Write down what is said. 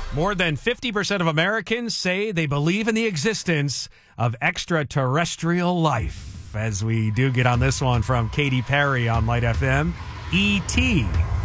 More than 50% of Americans say they believe in the existence of extraterrestrial life. As we do get on this one from Katy Perry on Light FM, E.T.